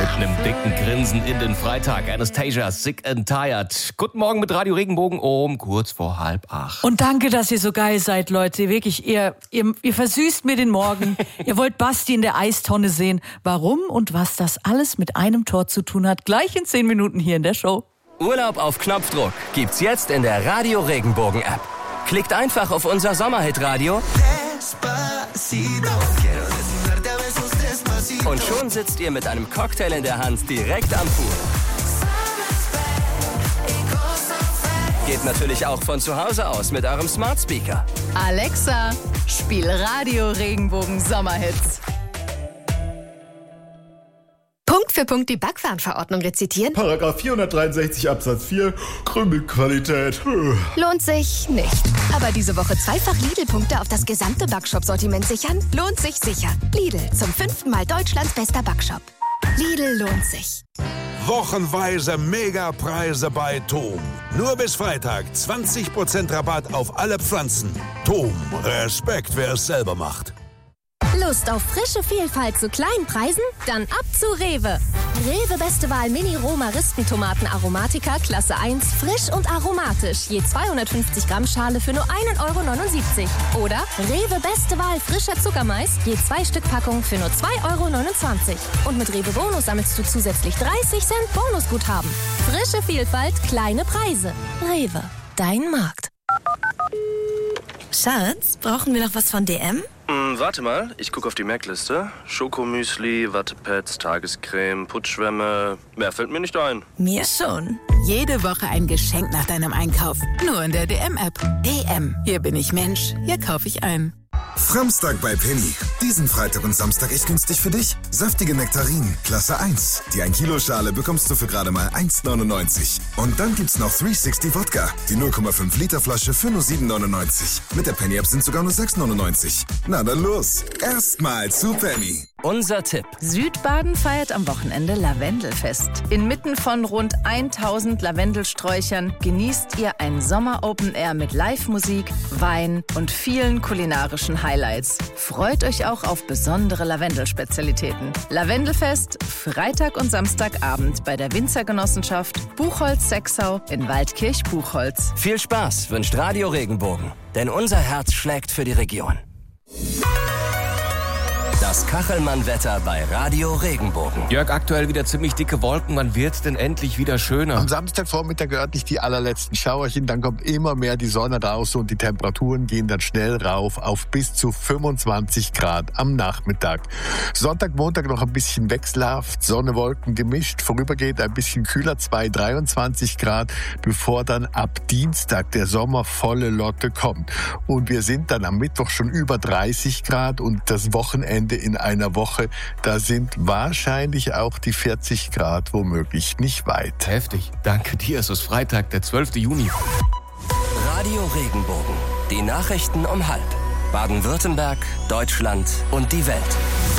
Mit einem dicken Grinsen in den Freitag. Anastasia, Sick and Tired. Guten Morgen mit Radio Regenbogen um kurz vor 7:30. Und danke, dass ihr so geil seid, Leute. Wirklich, ihr versüßt mir den Morgen. Ihr wollt Basti in der Eistonne sehen. Warum und was das alles mit einem Tor zu tun hat, gleich in 10 Minuten hier in der Show. Urlaub auf Knopfdruck gibt's jetzt in der Radio Regenbogen App. Klickt einfach auf unser Sommerhit-Radio und schon sitzt ihr mit einem Cocktail in der Hand direkt am Pool. Geht natürlich auch von zu Hause aus mit eurem Smart Speaker. Alexa, spiel Radio Regenbogen Sommerhits. Punkt für Punkt die Backwarenverordnung rezitieren? Paragraph 463 Absatz 4, Krümelqualität. Lohnt sich nicht. Aber diese Woche zweifach Lidl-Punkte auf das gesamte Backshop-Sortiment sichern? Lohnt sich sicher. Lidl, zum 5. Mal Deutschlands bester Backshop. Lidl lohnt sich. Wochenweise Megapreise bei TOM. Nur bis Freitag 20% Rabatt auf alle Pflanzen. TOM, Respekt, wer es selber macht. Lust auf frische Vielfalt zu kleinen Preisen? Dann ab zu Rewe. Rewe Beste Wahl Mini-Roma-Ristentomaten Aromatica Klasse 1, frisch und aromatisch. Je 250 Gramm Schale für nur 1,79 €. Oder Rewe Beste Wahl frischer Zuckermais, je 2 Stück Packung für nur 2,29 €. Und mit Rewe Bonus sammelst du zusätzlich 30 Cent Bonusguthaben. Frische Vielfalt, kleine Preise. Rewe, dein Markt. Schatz, brauchen wir noch was von DM? Warte mal, ich gucke auf die Merkliste. Schokomüsli, Wattepads, Tagescreme, Putzschwämme. Mehr fällt mir nicht ein. Mir schon. Jede Woche ein Geschenk nach deinem Einkauf. Nur in der DM-App. DM. Hier bin ich Mensch. Hier kaufe ich ein. Samstag bei Penny. Diesen Freitag und Samstag echt günstig für dich. Saftige Nektarinen, Klasse 1. Die 1 Kilo Schale bekommst du für gerade mal 1,99. Und dann gibt's noch 360 Wodka. Die 0,5 Liter Flasche für nur 7,99. Mit der Penny-App sind sogar nur 6,99. Na dann los. Erstmal zu Penny. Unser Tipp. Südbaden feiert am Wochenende Lavendelfest. Inmitten von rund 1000 Lavendelsträuchern genießt ihr ein Sommer-Open-Air mit Live-Musik, Wein und vielen kulinarischen Highlights. Freut euch auch auf besondere Lavendelspezialitäten. Lavendelfest, Freitag und Samstagabend bei der Winzergenossenschaft Buchholz-Sexau in Waldkirch-Buchholz. Viel Spaß wünscht Radio Regenbogen, denn unser Herz schlägt für die Region. Das Kachelmann-Wetter bei Radio Regenbogen. Jörg, aktuell wieder ziemlich dicke Wolken. Wann wird's denn endlich wieder schöner? Am Samstagvormittag örtlich die allerletzten Schauerchen, dann kommt immer mehr die Sonne raus und die Temperaturen gehen dann schnell rauf auf bis zu 25 Grad am Nachmittag. Sonntag, Montag noch ein bisschen wechselhaft, Sonne, Wolken gemischt, vorübergehend ein bisschen kühler, 23 Grad, bevor dann ab Dienstag der Sommer volle Lotte kommt. Und wir sind dann am Mittwoch schon über 30 Grad und das Wochenende in einer Woche, da sind wahrscheinlich auch die 40 Grad womöglich nicht weit. Heftig. Danke dir. Es ist Freitag, der 12. Juni. Radio Regenbogen. Die Nachrichten um 12:30. Baden-Württemberg, Deutschland und die Welt.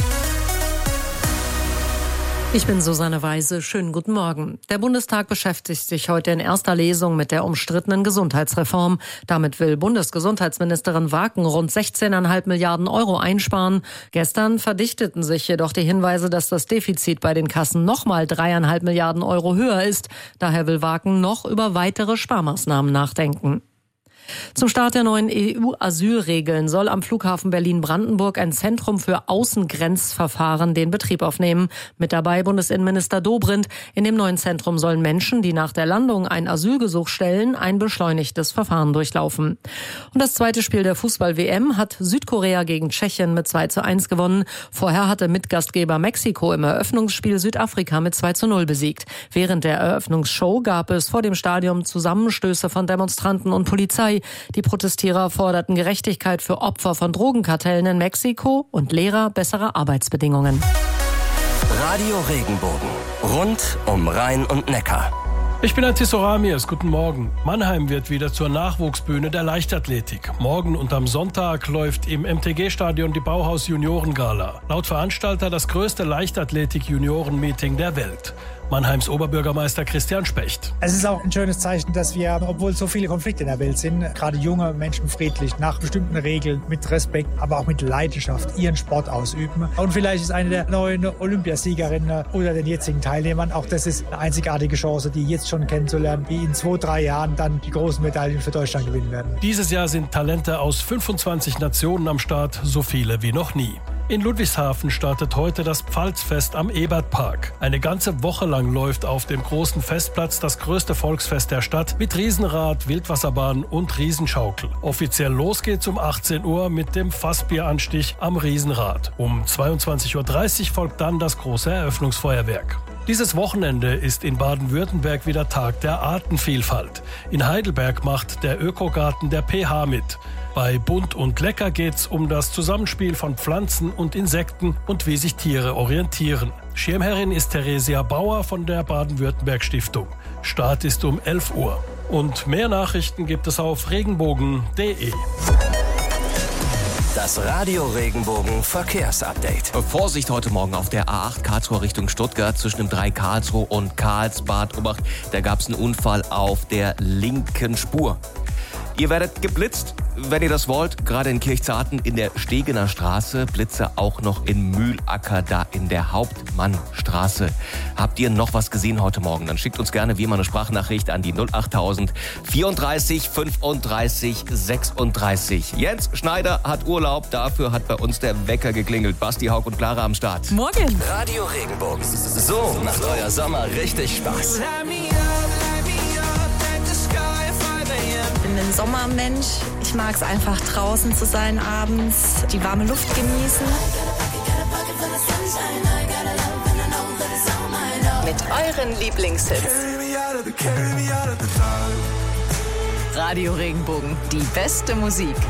Ich bin Susanne Weise. Schönen guten Morgen. Der Bundestag beschäftigt sich heute in erster Lesung mit der umstrittenen Gesundheitsreform. Damit will Bundesgesundheitsministerin Waken rund 16,5 Milliarden € einsparen. Gestern verdichteten sich jedoch die Hinweise, dass das Defizit bei den Kassen nochmal 3,5 Milliarden € höher ist. Daher will Waken noch über weitere Sparmaßnahmen nachdenken. Zum Start der neuen EU-Asylregeln soll am Flughafen Berlin-Brandenburg ein Zentrum für Außengrenzverfahren den Betrieb aufnehmen. Mit dabei Bundesinnenminister Dobrindt. In dem neuen Zentrum sollen Menschen, die nach der Landung ein Asylgesuch stellen, ein beschleunigtes Verfahren durchlaufen. Und das zweite Spiel der Fußball-WM hat Südkorea gegen Tschechien mit 2:1 gewonnen. Vorher hatte Mitgastgeber Mexiko im Eröffnungsspiel Südafrika mit 2:0 besiegt. Während der Eröffnungsshow gab es vor dem Stadion Zusammenstöße von Demonstranten und Polizei. Die Protestierer forderten Gerechtigkeit für Opfer von Drogenkartellen in Mexiko und Lehrer bessere Arbeitsbedingungen. Radio Regenbogen. Rund um Rhein und Neckar. Ich bin Atis Oramias, guten Morgen. Mannheim wird wieder zur Nachwuchsbühne der Leichtathletik. Morgen und am Sonntag läuft im MTG-Stadion die Bauhaus-Junioren-Gala. Laut Veranstalter das größte Leichtathletik-Junioren-Meeting der Welt. Mannheims Oberbürgermeister Christian Specht. Es ist auch ein schönes Zeichen, dass wir, obwohl so viele Konflikte in der Welt sind, gerade junge Menschen friedlich, nach bestimmten Regeln, mit Respekt, aber auch mit Leidenschaft ihren Sport ausüben. Und vielleicht ist eine der neuen Olympiasiegerinnen oder den jetzigen Teilnehmern, auch das ist eine einzigartige Chance, die jetzt schon kennenzulernen, die in 2-3 Jahren dann die großen Medaillen für Deutschland gewinnen werden. Dieses Jahr sind Talente aus 25 Nationen am Start, so viele wie noch nie. In Ludwigshafen startet heute das Pfalzfest am Ebertpark. Eine ganze Woche lang läuft auf dem großen Festplatz das größte Volksfest der Stadt mit Riesenrad, Wildwasserbahn und Riesenschaukel. Offiziell los geht's um 18 Uhr mit dem Fassbieranstich am Riesenrad. Um 22.30 Uhr folgt dann das große Eröffnungsfeuerwerk. Dieses Wochenende ist in Baden-Württemberg wieder Tag der Artenvielfalt. In Heidelberg macht der Ökogarten der PH mit. Bei Bunt und Lecker geht's um das Zusammenspiel von Pflanzen und Insekten und wie sich Tiere orientieren. Schirmherrin ist Theresia Bauer von der Baden-Württemberg Stiftung. Start ist um 11 Uhr. Und mehr Nachrichten gibt es auf regenbogen.de. Das Radio Regenbogen Verkehrsupdate. Vorsicht heute Morgen auf der A8 Karlsruhe Richtung Stuttgart zwischen dem 3 Karlsruhe und Karlsbad. Obacht, da gab es einen Unfall auf der linken Spur. Ihr werdet geblitzt, wenn ihr das wollt, gerade in Kirchzarten in der Stegener Straße, Blitze auch noch in Mühlacker, da in der Hauptmannstraße. Habt ihr noch was gesehen heute Morgen? Dann schickt uns gerne wie immer eine Sprachnachricht an die 08000 34 35 36. Jens Schneider hat Urlaub, dafür hat bei uns der Wecker geklingelt. Basti, Haug und Clara am Start. Morgen. Radio Regenbogen. So macht euer Sommer richtig Spaß. Ich bin ein Sommermensch. Ich mag es einfach draußen zu sein abends, die warme Luft genießen. Mit euren Lieblingshits. Radio Regenbogen, die beste Musik.